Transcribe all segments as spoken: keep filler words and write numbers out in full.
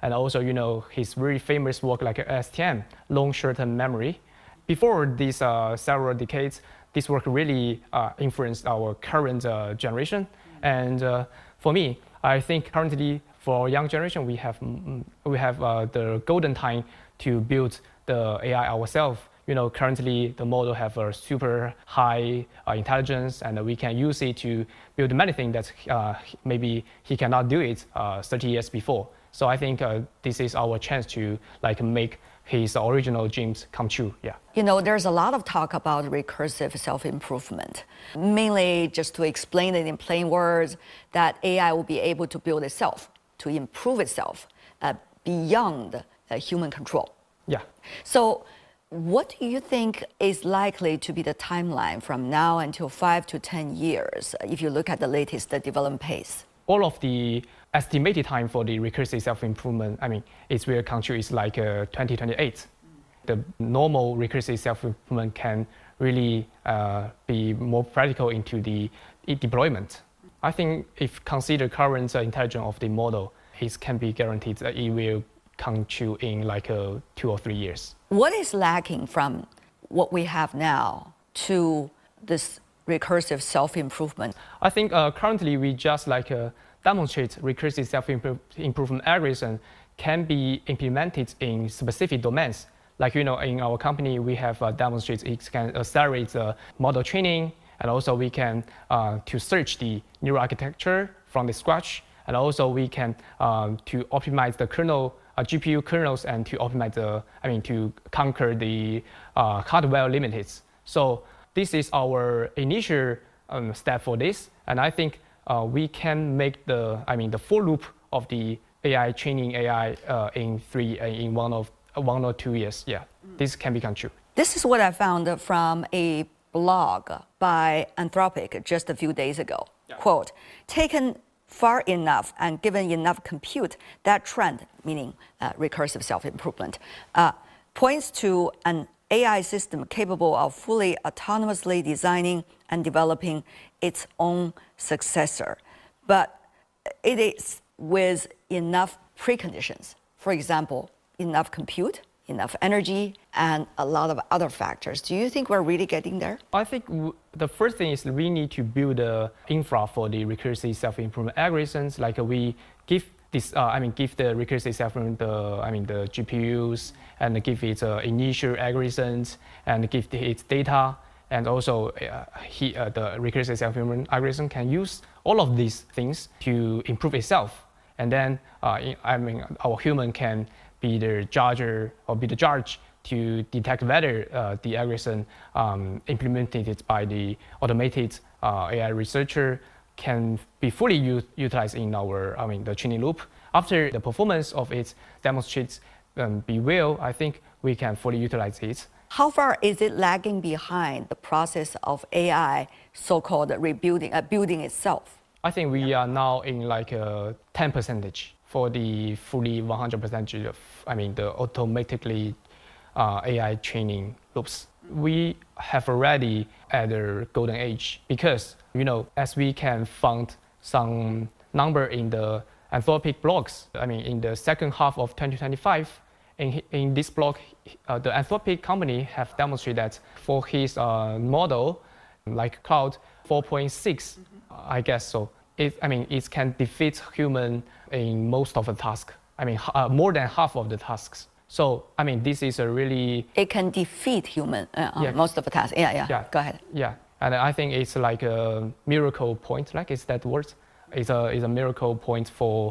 and also, you know, his very famous work like S T M, long short-term memory. Before these uh, several decades, this work really uh, influenced our current uh, generation. And uh, for me, I think currently for our young generation, we have we have uh, the golden time to build the A I ourselves. You know, currently the model have a super high uh, intelligence, and we can use it to build many things that uh, maybe he cannot do it uh, thirty years before. So I think uh, this is our chance to like make his original dreams come true. Yeah. You know, there's a lot of talk about recursive self-improvement, mainly just to explain it in plain words that A I will be able to build itself, to improve itself uh, beyond uh, human control. Yeah. So what do you think is likely to be the timeline from now until five to ten years if you look at the latest uh, development pace? All of the estimated time for the recursive self-improvement, I mean, its real country is like uh, twenty twenty-eight. The normal recursive self-improvement can really uh, be more practical into the deployment. I think if consider current uh, intelligence of the model, it can be guaranteed that it will come true in like uh, two or three years. What is lacking from what we have now to this recursive self-improvement? I think uh, currently we just like uh, demonstrate recursive self-improvement algorithm can be implemented in specific domains. Like, you know, in our company, we have uh, demonstrated it can accelerate the model training, and also we can uh, to search the neural architecture from the scratch, and also we can um, to optimize the kernel, uh, G P U kernels, and to optimize the, I mean, to conquer the uh, hardware limits. So this is our initial um, step for this, and I think uh, we can make the, I mean, the full loop of the A I training A I uh, in three, uh, in one of uh, one or two years. Yeah, mm. This can become true. This is what I found from a blog by Anthropic just a few days ago. Yeah. Quote, taken far enough and given enough compute, that trend, meaning uh, recursive self-improvement, uh, points to an A I system capable of fully autonomously designing and developing its own successor. But it is with enough preconditions. For example, enough compute, enough energy, and a lot of other factors. Do you think we're really getting there? I think w the first thing is we need to build the infra for the recursive self-improvement algorithms. Like uh, we give this, uh, I mean, give the recursive self-improvement, the, I mean, the G P Us, and give it uh, initial algorithms, and give the, its data, and also uh, he, uh, the recursive self-improvement algorithm can use all of these things to improve itself. And then, uh, I mean, our human can be the judge or be the judge to detect whether uh, the algorithm um, implemented by the automated uh, A I researcher can be fully utilized in our, I mean, the training loop. After the performance of it demonstrates um, be well, I think we can fully utilize it. How far is it lagging behind the process of A I, so-called rebuilding, uh, building itself? I think we are now in like a ten percentage for the fully one hundred percent of, I mean, the automatically uh, A I training loops. We have already at the golden age because, you know, as we can find some number in the Anthropic blogs, I mean, in the second half of twenty twenty-five, in, in this blog, uh, the Anthropic company have demonstrated that for his uh, model, like Cloud four point six, mm-hmm. I guess so. It, I mean, it can defeat human in most of the tasks. I mean, uh, more than half of the tasks. So, I mean, this is a really... It can defeat human uh, yeah. most of the tasks. Yeah, yeah, yeah. Go ahead. Yeah, and I think it's like a miracle point, like is that word? It's a, it's a miracle point for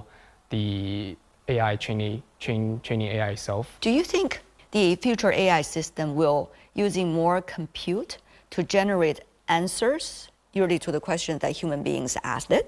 the A I training, train, training A I itself. Do you think the future A I system will using more compute to generate answers usually to the questions that human beings asked it,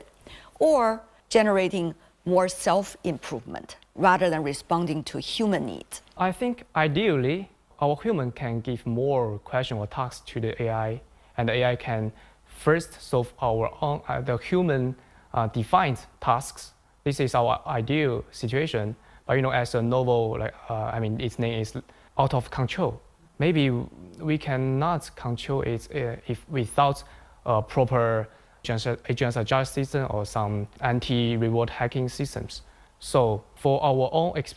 or generating more self-improvement rather than responding to human needs? I think ideally, our human can give more question or tasks to the A I, and the A I can first solve our own, uh, the human uh, defined tasks. This is our ideal situation. But you know, as a novel, like uh, I mean, its name is out of control. Maybe we cannot control it uh, if without a proper agent adjust system or some anti-reward hacking systems. So for our own experience,